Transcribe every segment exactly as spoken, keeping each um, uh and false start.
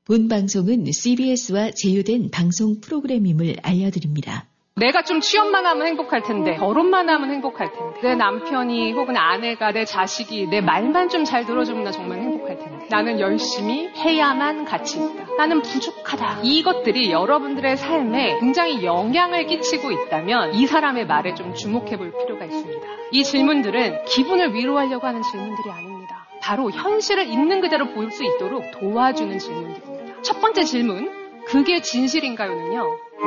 본 방송은 씨비에스와 제휴된 방송 프로그램임을 알려드립니다. 내가 좀 취업만 하면 행복할 텐데, 결혼만 하면 행복할 텐데, 내 남편이 혹은 아내가, 내 자식이 내 말만 좀 잘 들어주면 나 정말 행복할 텐데, 나는 열심히 해야만 가치 있다, 나는 부족하다, 이것들이 여러분들의 삶에 굉장히 영향을 끼치고 있다면 이 사람의 말에 좀 주목해 볼 필요가 있습니다. 이 질문들은 기분을 위로하려고 하는 질문들이 아닙니다. 바로 현실을 있는 그대로 볼 수 있도록 도와주는 질문들입니다. 첫 번째 질문, 그게 진실인가요는요,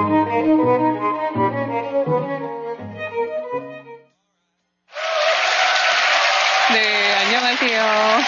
네, 안녕하세요.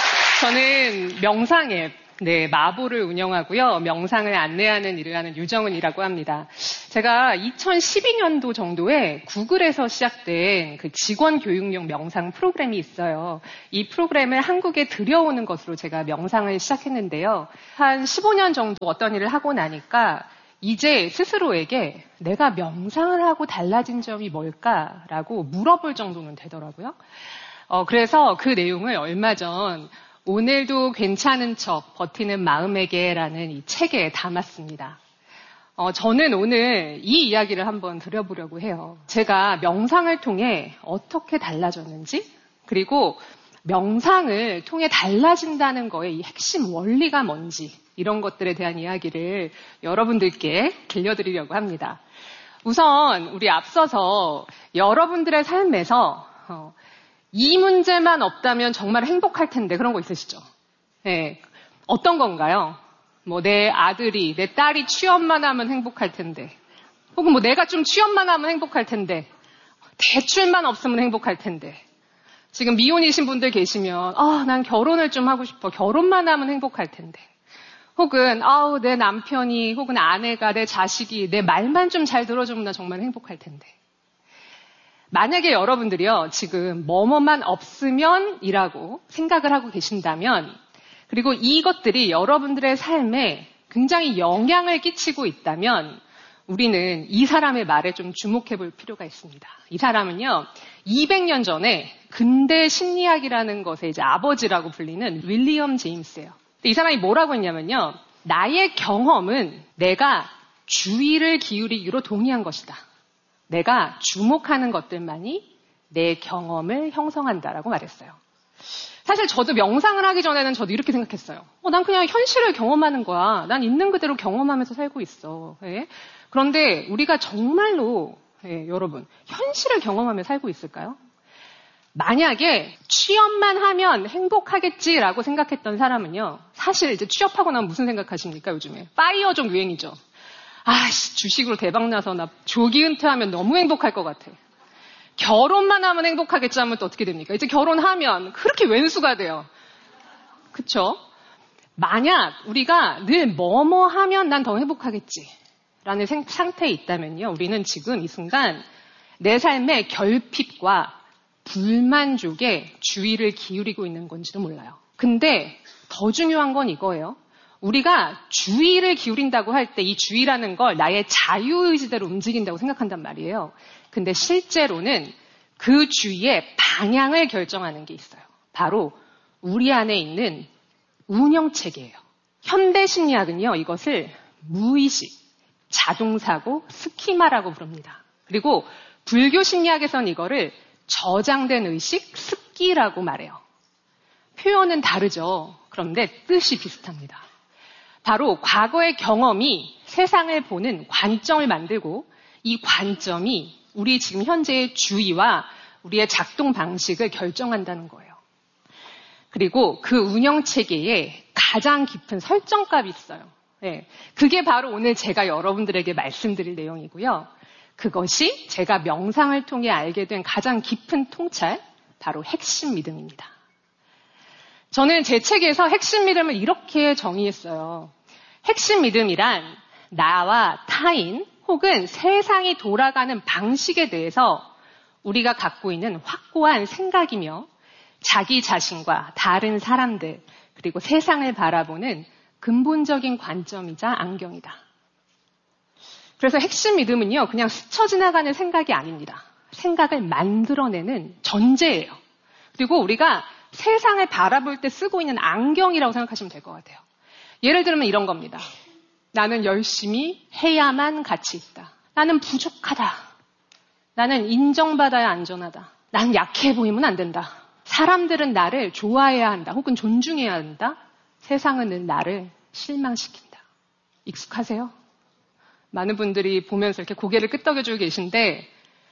저는 명상 앱, 네, 마보를 운영하고요. 명상을 안내하는 일을 하는 유정은이라고 합니다. 제가 이천십이 년도 정도에 구글에서 시작된 그 직원 교육용 명상 프로그램이 있어요. 이 프로그램을 한국에 들여오는 것으로 제가 명상을 시작했는데요. 한 십오 년 정도 어떤 일을 하고 나니까 이제 스스로에게 내가 명상을 하고 달라진 점이 뭘까라고 물어볼 정도는 되더라고요. 어, 그래서 그 내용을 얼마 전 오늘도 괜찮은 척 버티는 마음에게라는 이 책에 담았습니다. 어, 저는 오늘 이 이야기를 한번 드려보려고 해요. 제가 명상을 통해 어떻게 달라졌는지, 그리고 명상을 통해 달라진다는 거의 이 핵심 원리가 뭔지, 이런 것들에 대한 이야기를 여러분들께 들려드리려고 합니다. 우선 우리 앞서서 여러분들의 삶에서 어, 이 문제만 없다면 정말 행복할 텐데, 그런 거 있으시죠? 네. 어떤 건가요? 뭐 내 아들이, 내 딸이 취업만 하면 행복할 텐데, 혹은 뭐 내가 좀 취업만 하면 행복할 텐데, 대출만 없으면 행복할 텐데, 지금 미혼이신 분들 계시면 아, 난 결혼을 좀 하고 싶어, 결혼만 하면 행복할 텐데, 혹은 아우, 내 남편이 혹은 아내가, 내 자식이 내 말만 좀 잘 들어주면 나 정말 행복할 텐데. 만약에 여러분들이요, 지금 뭐뭐만 없으면 이라고 생각을 하고 계신다면, 그리고 이것들이 여러분들의 삶에 굉장히 영향을 끼치고 있다면, 우리는 이 사람의 말에 좀 주목해 볼 필요가 있습니다. 이 사람은요, 이백 년 전에 근대 심리학이라는 것의 이제 아버지라고 불리는 윌리엄 제임스예요. 이 사람이 뭐라고 했냐면요, 나의 경험은 내가 주의를 기울이기로 동의한 것이다. 내가 주목하는 것들만이 내 경험을 형성한다라고 말했어요. 사실 저도 명상을 하기 전에는 저도 이렇게 생각했어요. 어, 난 그냥 현실을 경험하는 거야. 난 있는 그대로 경험하면서 살고 있어. 예? 그런데 우리가 정말로 예, 여러분, 현실을 경험하며 살고 있을까요? 만약에 취업만 하면 행복하겠지라고 생각했던 사람은요, 사실 이제 취업하고 나면 무슨 생각하십니까, 요즘에? 파이어족 유행이죠. 아, 주식으로 대박나서 나 조기 은퇴하면 너무 행복할 것 같아. 결혼만 하면 행복하겠지 하면 또 어떻게 됩니까? 이제 결혼하면 그렇게 왼수가 돼요. 그쵸? 만약 우리가 늘 뭐뭐 하면 난 더 행복하겠지 라는 상태에 있다면요, 우리는 지금 이 순간 내 삶의 결핍과 불만족에 주의를 기울이고 있는 건지도 몰라요. 근데 더 중요한 건 이거예요. 우리가 주의를 기울인다고 할 때 이 주의라는 걸 나의 자유의지대로 움직인다고 생각한단 말이에요. 근데 실제로는 그 주의의 방향을 결정하는 게 있어요. 바로 우리 안에 있는 운영체계예요. 현대심리학은요, 이것을 무의식, 자동사고, 스키마라고 부릅니다. 그리고 불교심리학에서는 이거를 저장된 의식, 습기라고 말해요. 표현은 다르죠. 그런데 뜻이 비슷합니다. 바로 과거의 경험이 세상을 보는 관점을 만들고, 이 관점이 우리 지금 현재의 주의와 우리의 작동 방식을 결정한다는 거예요. 그리고 그 운영체계에 가장 깊은 설정값이 있어요. 네, 그게 바로 오늘 제가 여러분들에게 말씀드릴 내용이고요. 그것이 제가 명상을 통해 알게 된 가장 깊은 통찰, 바로 핵심 믿음입니다. 저는 제 책에서 핵심 믿음을 이렇게 정의했어요. 핵심 믿음이란 나와 타인 혹은 세상이 돌아가는 방식에 대해서 우리가 갖고 있는 확고한 생각이며, 자기 자신과 다른 사람들, 그리고 세상을 바라보는 근본적인 관점이자 안경이다. 그래서 핵심 믿음은요, 그냥 스쳐 지나가는 생각이 아닙니다. 생각을 만들어내는 전제예요. 그리고 우리가 세상을 바라볼 때 쓰고 있는 안경이라고 생각하시면 될 것 같아요. 예를 들면 이런 겁니다. 나는 열심히 해야만 가치 있다. 나는 부족하다. 나는 인정받아야 안전하다. 난 약해 보이면 안 된다. 사람들은 나를 좋아해야 한다. 혹은 존중해야 한다. 세상은 늘 나를 실망시킨다. 익숙하세요? 많은 분들이 보면서 이렇게 고개를 끄덕여주고 계신데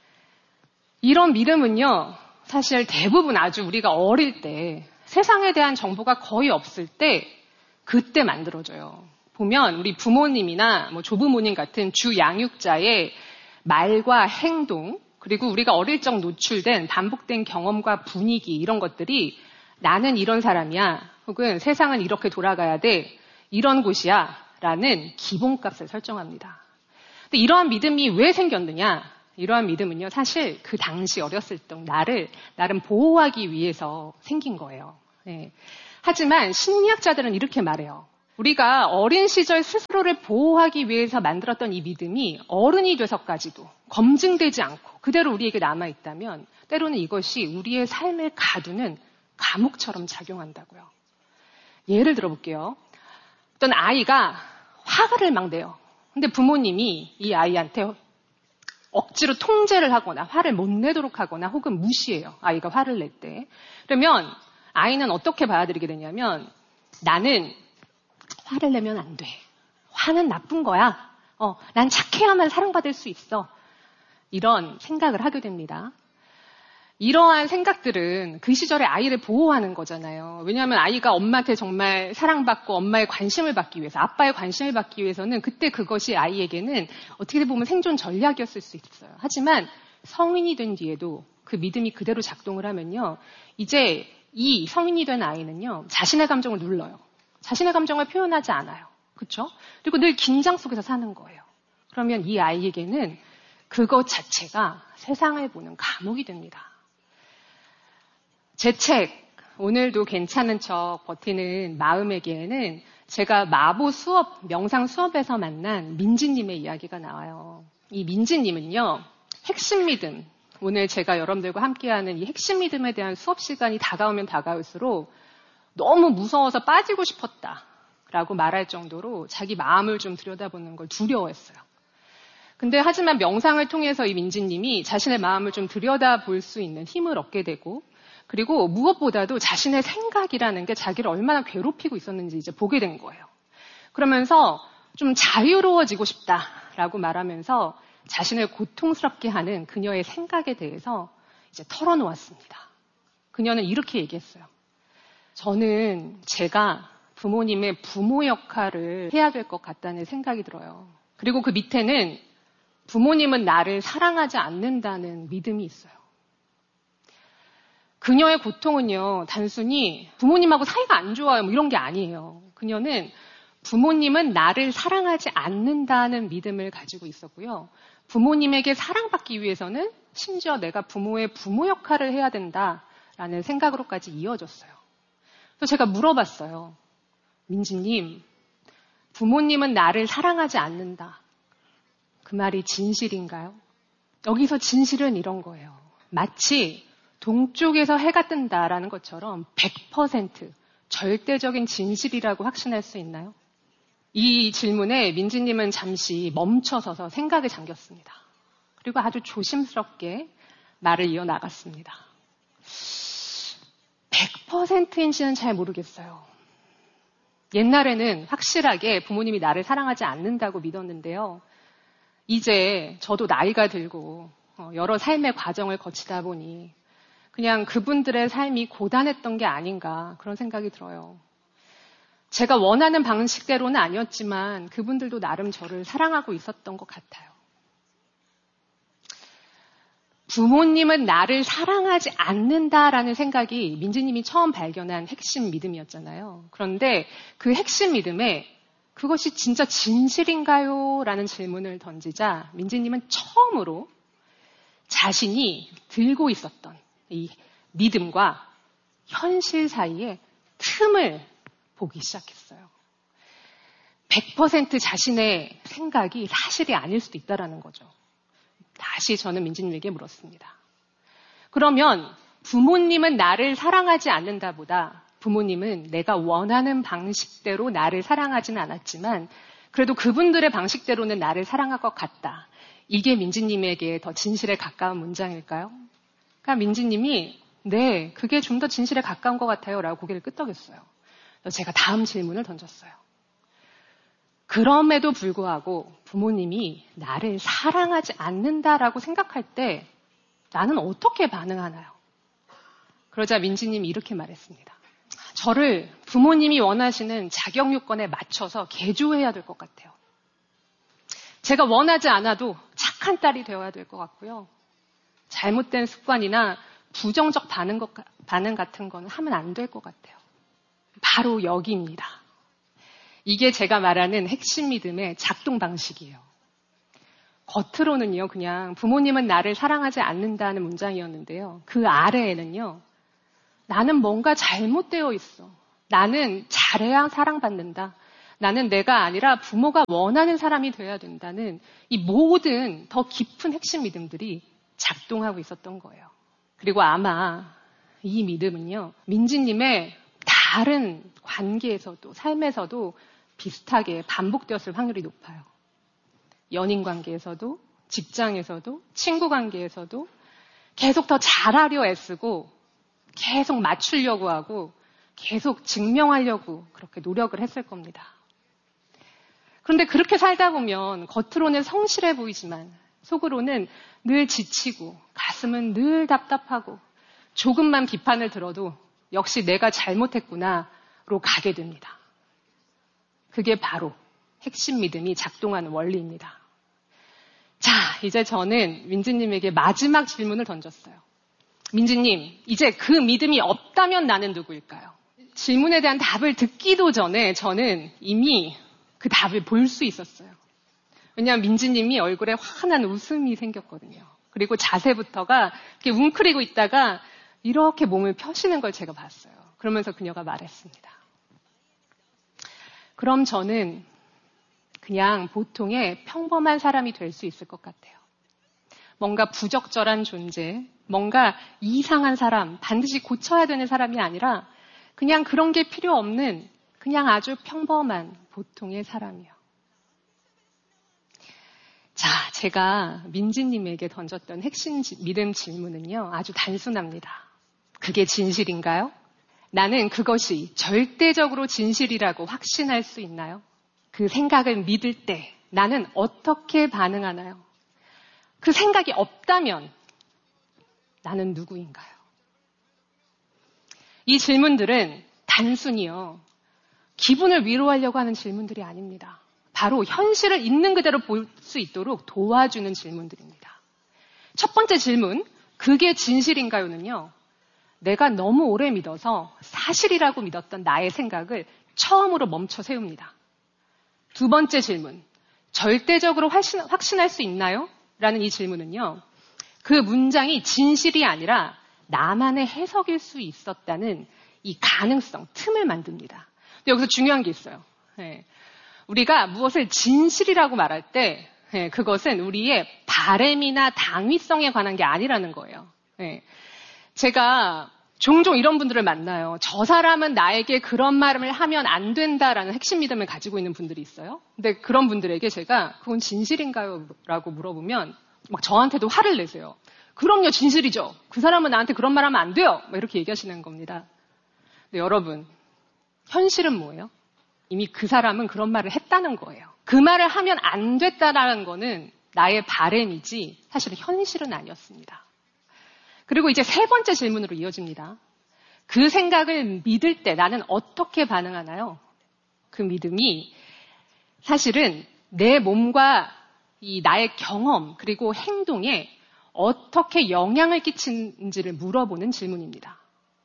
이런 믿음은요. 사실 대부분 아주 우리가 어릴 때 세상에 대한 정보가 거의 없을 때 그때 만들어져요. 보면 우리 부모님이나 뭐 조부모님 같은 주 양육자의 말과 행동 그리고 우리가 어릴 적 노출된 반복된 경험과 분위기 이런 것들이 나는 이런 사람이야 혹은 세상은 이렇게 돌아가야 돼 이런 곳이야 라는 기본값을 설정합니다. 근데 이러한 믿음이 왜 생겼느냐 이러한 믿음은요 사실 그 당시 어렸을 때 나를 나름 보호하기 위해서 생긴 거예요. 네. 하지만 심리학자들은 이렇게 말해요. 우리가 어린 시절 스스로를 보호하기 위해서 만들었던 이 믿음이 어른이 돼서까지도 검증되지 않고 그대로 우리에게 남아있다면 때로는 이것이 우리의 삶을 가두는 감옥처럼 작용한다고요. 예를 들어볼게요. 어떤 아이가 화를 막 내요. 근데 부모님이 이 아이한테 억지로 통제를 하거나 화를 못 내도록 하거나 혹은 무시해요. 아이가 화를 낼 때. 그러면 아이는 어떻게 받아들이게 되냐면 나는 화를 내면 안 돼. 화는 나쁜 거야. 어, 난 착해야만 사랑받을 수 있어. 이런 생각을 하게 됩니다. 이러한 생각들은 그 시절에 아이를 보호하는 거잖아요. 왜냐하면 아이가 엄마한테 정말 사랑받고 엄마의 관심을 받기 위해서, 아빠의 관심을 받기 위해서는 그때 그것이 아이에게는 어떻게 보면 생존 전략이었을 수 있어요. 하지만 성인이 된 뒤에도 그 믿음이 그대로 작동을 하면요. 이제 이 성인이 된 아이는요. 자신의 감정을 눌러요. 자신의 감정을 표현하지 않아요. 그렇죠? 그리고 늘 긴장 속에서 사는 거예요. 그러면 이 아이에게는 그것 자체가 세상을 보는 감옥이 됩니다. 제 책, 오늘도 괜찮은 척 버티는 마음에게는 제가 마보 수업, 명상 수업에서 만난 민지님의 이야기가 나와요. 이 민지님은요, 핵심 믿음, 오늘 제가 여러분들과 함께하는 이 핵심 믿음에 대한 수업 시간이 다가오면 다가올수록 너무 무서워서 빠지고 싶었다라고 말할 정도로 자기 마음을 좀 들여다보는 걸 두려워했어요. 근데 하지만 명상을 통해서 이 민지님이 자신의 마음을 좀 들여다볼 수 있는 힘을 얻게 되고 그리고 무엇보다도 자신의 생각이라는 게 자기를 얼마나 괴롭히고 있었는지 이제 보게 된 거예요. 그러면서 좀 자유로워지고 싶다라고 말하면서 자신을 고통스럽게 하는 그녀의 생각에 대해서 이제 털어놓았습니다. 그녀는 이렇게 얘기했어요. 저는 제가 부모님의 부모 역할을 해야 될 것 같다는 생각이 들어요. 그리고 그 밑에는 부모님은 나를 사랑하지 않는다는 믿음이 있어요. 그녀의 고통은요, 단순히 부모님하고 사이가 안 좋아요, 뭐 이런 게 아니에요. 그녀는 부모님은 나를 사랑하지 않는다는 믿음을 가지고 있었고요. 부모님에게 사랑받기 위해서는 심지어 내가 부모의 부모 역할을 해야 된다라는 생각으로까지 이어졌어요. 그래서 제가 물어봤어요. 민지님, 부모님은 나를 사랑하지 않는다. 그 말이 진실인가요? 여기서 진실은 이런 거예요. 마치 동쪽에서 해가 뜬다라는 것처럼 백 퍼센트 절대적인 진실이라고 확신할 수 있나요? 이 질문에 민지님은 잠시 멈춰서서 생각에 잠겼습니다. 그리고 아주 조심스럽게 말을 이어나갔습니다. 백 퍼센트인지는 잘 모르겠어요. 옛날에는 확실하게 부모님이 나를 사랑하지 않는다고 믿었는데요. 이제 저도 나이가 들고 여러 삶의 과정을 거치다 보니 그냥 그분들의 삶이 고단했던 게 아닌가 그런 생각이 들어요. 제가 원하는 방식대로는 아니었지만 그분들도 나름 저를 사랑하고 있었던 것 같아요. 부모님은 나를 사랑하지 않는다라는 생각이 민지님이 처음 발견한 핵심 믿음이었잖아요. 그런데 그 핵심 믿음에 그것이 진짜 진실인가요? 라는 질문을 던지자 민지님은 처음으로 자신이 들고 있었던 이 믿음과 현실 사이에 틈을 보기 시작했어요. 백 퍼센트 자신의 생각이 사실이 아닐 수도 있다는 거죠. 다시 저는 민지님에게 물었습니다. 그러면 부모님은 나를 사랑하지 않는다보다 부모님은 내가 원하는 방식대로 나를 사랑하지는 않았지만 그래도 그분들의 방식대로는 나를 사랑할 것 같다. 이게 민지님에게 더 진실에 가까운 문장일까요? 그러니까 민지님이 네, 그게 좀 더 진실에 가까운 것 같아요 라고 고개를 끄덕였어요. 제가 다음 질문을 던졌어요. 그럼에도 불구하고 부모님이 나를 사랑하지 않는다라고 생각할 때 나는 어떻게 반응하나요? 그러자 민지님이 이렇게 말했습니다. 저를 부모님이 원하시는 자격 요건에 맞춰서 개조해야 될 것 같아요. 제가 원하지 않아도 착한 딸이 되어야 될 것 같고요. 잘못된 습관이나 부정적 반응, 것, 반응 같은 거는 하면 안 될 것 같아요. 바로 여기입니다. 이게 제가 말하는 핵심 믿음의 작동 방식이에요. 겉으로는요, 그냥 부모님은 나를 사랑하지 않는다는 문장이었는데요. 그 아래에는요, 나는 뭔가 잘못되어 있어. 나는 잘해야 사랑받는다. 나는 내가 아니라 부모가 원하는 사람이 되어야 된다는 이 모든 더 깊은 핵심 믿음들이 작동하고 있었던 거예요. 그리고 아마 이 믿음은요, 민지님의 다른 관계에서도, 삶에서도 비슷하게 반복되었을 확률이 높아요. 연인 관계에서도, 직장에서도, 친구 관계에서도 계속 더 잘하려 애쓰고 계속 맞추려고 하고 계속 증명하려고 그렇게 노력을 했을 겁니다. 그런데 그렇게 살다 보면 겉으로는 성실해 보이지만 속으로는 늘 지치고 가슴은 늘 답답하고 조금만 비판을 들어도 역시 내가 잘못했구나로 가게 됩니다. 그게 바로 핵심 믿음이 작동하는 원리입니다. 자, 이제 저는 민지님에게 마지막 질문을 던졌어요. 민지님, 이제 그 믿음이 없다면 나는 누구일까요? 질문에 대한 답을 듣기도 전에 저는 이미 그 답을 볼 수 있었어요. 왜냐하면 민지님이 얼굴에 환한 웃음이 생겼거든요. 그리고 자세부터가 이렇게 웅크리고 있다가 이렇게 몸을 펴시는 걸 제가 봤어요. 그러면서 그녀가 말했습니다. 그럼 저는 그냥 보통의 평범한 사람이 될 수 있을 것 같아요. 뭔가 부적절한 존재, 뭔가 이상한 사람, 반드시 고쳐야 되는 사람이 아니라 그냥 그런 게 필요 없는 그냥 아주 평범한 보통의 사람이요. 자, 제가 민지님에게 던졌던 핵심 믿음 질문은요, 아주 단순합니다. 그게 진실인가요? 나는 그것이 절대적으로 진실이라고 확신할 수 있나요? 그 생각을 믿을 때 나는 어떻게 반응하나요? 그 생각이 없다면 나는 누구인가요? 이 질문들은 단순히요, 기분을 위로하려고 하는 질문들이 아닙니다. 바로 현실을 있는 그대로 볼 수 있도록 도와주는 질문들입니다. 첫 번째 질문, 그게 진실인가요는요, 내가 너무 오래 믿어서 사실이라고 믿었던 나의 생각을 처음으로 멈춰 세웁니다. 두 번째 질문, 절대적으로 확신, 확신할 수 있나요? 라는 이 질문은요, 그 문장이 진실이 아니라 나만의 해석일 수 있었다는 이 가능성, 틈을 만듭니다. 근데 여기서 중요한 게 있어요. 네. 우리가 무엇을 진실이라고 말할 때 네, 그것은 우리의 바램이나 당위성에 관한 게 아니라는 거예요. 네. 제가 종종 이런 분들을 만나요. 저 사람은 나에게 그런 말을 하면 안 된다라는 핵심 믿음을 가지고 있는 분들이 있어요. 근데 그런 분들에게 제가 그건 진실인가요? 라고 물어보면 막 저한테도 화를 내세요. 그럼요, 진실이죠. 그 사람은 나한테 그런 말 하면 안 돼요. 막 이렇게 얘기하시는 겁니다. 근데 여러분, 현실은 뭐예요? 이미 그 사람은 그런 말을 했다는 거예요. 그 말을 하면 안 됐다라는 거는 나의 바램이지 사실은 현실은 아니었습니다. 그리고 이제 세 번째 질문으로 이어집니다. 그 생각을 믿을 때 나는 어떻게 반응하나요? 그 믿음이 사실은 내 몸과 이 나의 경험 그리고 행동에 어떻게 영향을 끼치는지를 물어보는 질문입니다.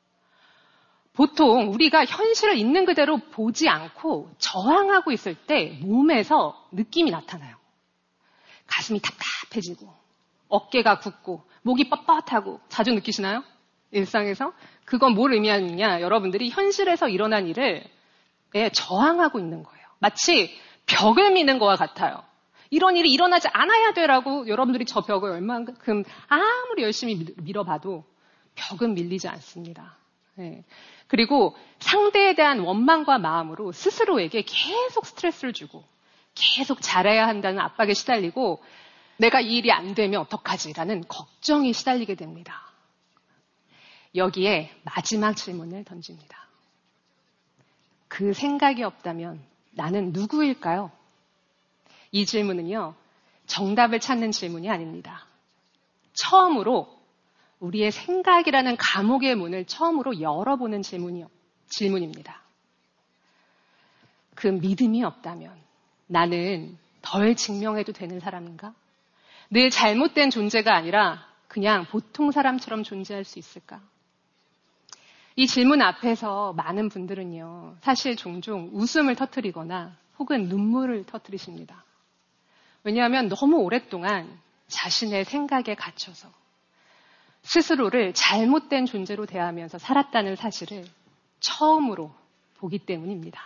보통 우리가 현실을 있는 그대로 보지 않고 저항하고 있을 때 몸에서 느낌이 나타나요. 가슴이 답답해지고 어깨가 굳고 목이 뻣뻣하고 자주 느끼시나요? 일상에서? 그건 뭘 의미하느냐? 여러분들이 현실에서 일어난 일을 예, 저항하고 있는 거예요. 마치 벽을 미는 것과 같아요. 이런 일이 일어나지 않아야 되라고 여러분들이 저 벽을 얼만큼 아무리 열심히 밀어봐도 벽은 밀리지 않습니다. 네. 그리고 상대에 대한 원망과 마음으로 스스로에게 계속 스트레스를 주고 계속 잘해야 한다는 압박에 시달리고 내가 이 일이 안 되면 어떡하지라는 걱정에 시달리게 됩니다. 여기에 마지막 질문을 던집니다. 그 생각이 없다면 나는 누구일까요? 이 질문은요, 정답을 찾는 질문이 아닙니다. 처음으로 우리의 생각이라는 감옥의 문을 처음으로 열어보는 질문이요, 질문입니다. 그 믿음이 없다면 나는 덜 증명해도 되는 사람인가? 늘 잘못된 존재가 아니라 그냥 보통 사람처럼 존재할 수 있을까? 이 질문 앞에서 많은 분들은요, 사실 종종 웃음을 터뜨리거나 혹은 눈물을 터뜨리십니다. 왜냐하면 너무 오랫동안 자신의 생각에 갇혀서 스스로를 잘못된 존재로 대하면서 살았다는 사실을 처음으로 보기 때문입니다.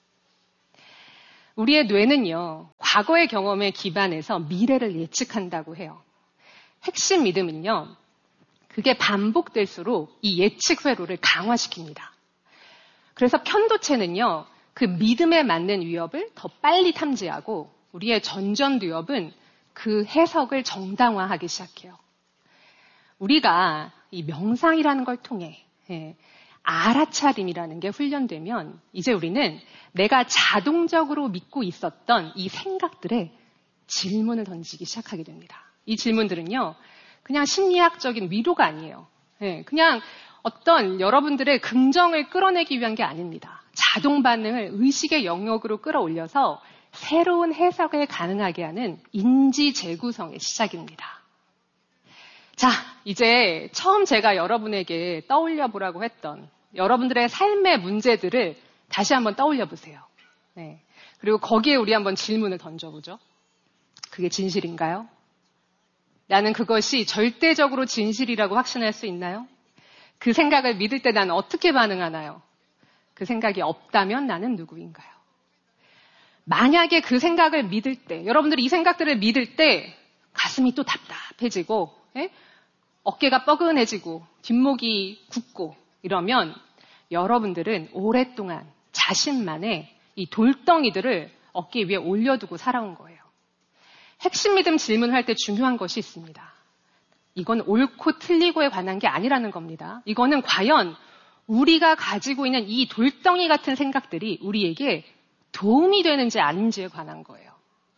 우리의 뇌는요, 과거의 경험에 기반해서 미래를 예측한다고 해요. 핵심 믿음은요, 그게 반복될수록 이 예측 회로를 강화시킵니다. 그래서 편도체는요, 그 믿음에 맞는 위협을 더 빨리 탐지하고 우리의 전전두엽은 그 해석을 정당화하기 시작해요. 우리가 이 명상이라는 걸 통해 예, 알아차림이라는 게 훈련되면 이제 우리는 내가 자동적으로 믿고 있었던 이 생각들에 질문을 던지기 시작하게 됩니다. 이 질문들은요, 그냥 심리학적인 위로가 아니에요. 예, 그냥 어떤 여러분들의 긍정을 끌어내기 위한 게 아닙니다. 자동 반응을 의식의 영역으로 끌어올려서 새로운 해석을 가능하게 하는 인지 재구성의 시작입니다. 자, 이제 처음 제가 여러분에게 떠올려 보라고 했던 여러분들의 삶의 문제들을 다시 한번 떠올려 보세요. 네. 그리고 거기에 우리 한번 질문을 던져보죠. 그게 진실인가요? 나는 그것이 절대적으로 진실이라고 확신할 수 있나요? 그 생각을 믿을 때 나는 어떻게 반응하나요? 그 생각이 없다면 나는 누구인가요? 만약에 그 생각을 믿을 때, 여러분들이 이 생각들을 믿을 때 가슴이 또 답답해지고 예? 어깨가 뻐근해지고 뒷목이 굳고 이러면 여러분들은 오랫동안 자신만의 이 돌덩이들을 어깨 위에 올려두고 살아온 거예요. 핵심 믿음 질문할 때 중요한 것이 있습니다. 이건 옳고 틀리고에 관한 게 아니라는 겁니다. 이거는 과연 우리가 가지고 있는 이 돌덩이 같은 생각들이 우리에게 도움이 되는지 아닌지에 관한 거예요.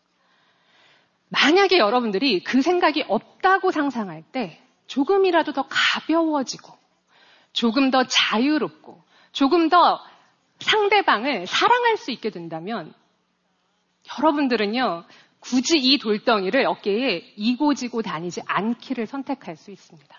만약에 여러분들이 그 생각이 없다고 상상할 때 조금이라도 더 가벼워지고 조금 더 자유롭고 조금 더 상대방을 사랑할 수 있게 된다면 여러분들은요, 굳이 이 돌덩이를 어깨에 이고 지고 다니지 않기를 선택할 수 있습니다.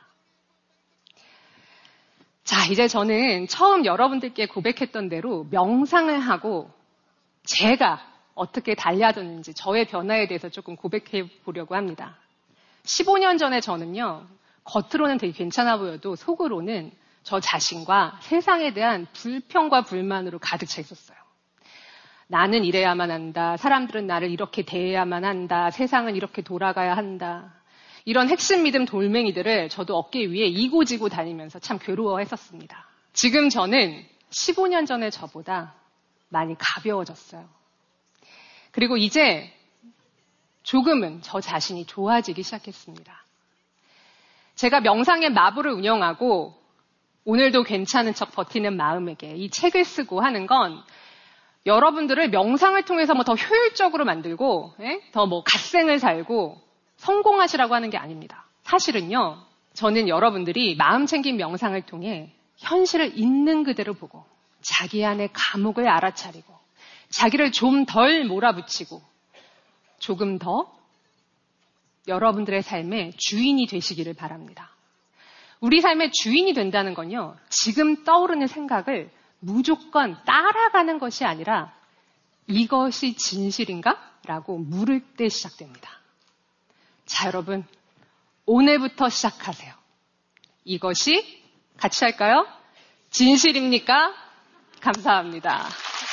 자, 이제 저는 처음 여러분들께 고백했던 대로 명상을 하고 제가 어떻게 달라졌는지 저의 변화에 대해서 조금 고백해 보려고 합니다. 십오 년 전에 저는요, 겉으로는 되게 괜찮아 보여도 속으로는 저 자신과 세상에 대한 불평과 불만으로 가득 차 있었어요. 나는 이래야만 한다. 사람들은 나를 이렇게 대해야만 한다. 세상은 이렇게 돌아가야 한다. 이런 핵심 믿음 돌멩이들을 저도 어깨 위에 이고 지고 다니면서 참 괴로워했었습니다. 지금 저는 십오 년 전의 저보다 많이 가벼워졌어요. 그리고 이제 조금은 저 자신이 좋아지기 시작했습니다. 제가 명상의 마부를 운영하고 오늘도 괜찮은 척 버티는 마음에게 이 책을 쓰고 하는 건 여러분들을 명상을 통해서 뭐 더 효율적으로 만들고 더 뭐 갓생을 살고 성공하시라고 하는 게 아닙니다. 사실은요, 저는 여러분들이 마음 챙긴 명상을 통해 현실을 있는 그대로 보고 자기 안의 감옥을 알아차리고 자기를 좀 덜 몰아붙이고 조금 더 여러분들의 삶의 주인이 되시기를 바랍니다. 우리 삶의 주인이 된다는 건요, 지금 떠오르는 생각을 무조건 따라가는 것이 아니라 이것이 진실인가? 라고 물을 때 시작됩니다. 자, 여러분, 오늘부터 시작하세요. 이것이 같이 할까요? 진실입니까? 감사합니다.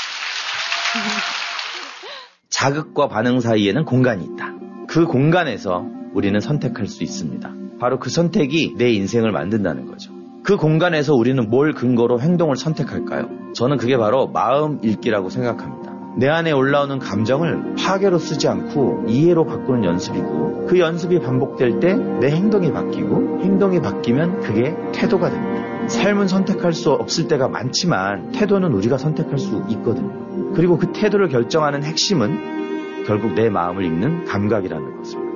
자극과 반응 사이에는 공간이 있다. 그 공간에서 우리는 선택할 수 있습니다. 바로 그 선택이 내 인생을 만든다는 거죠. 그 공간에서 우리는 뭘 근거로 행동을 선택할까요? 저는 그게 바로 마음 읽기라고 생각합니다. 내 안에 올라오는 감정을 파괴로 쓰지 않고 이해로 바꾸는 연습이고, 그 연습이 반복될 때 내 행동이 바뀌고, 행동이 바뀌면 그게 태도가 됩니다. 삶은 선택할 수 없을 때가 많지만 태도는 우리가 선택할 수 있거든요. 그리고 그 태도를 결정하는 핵심은 결국 내 마음을 읽는 감각이라는 것입니다.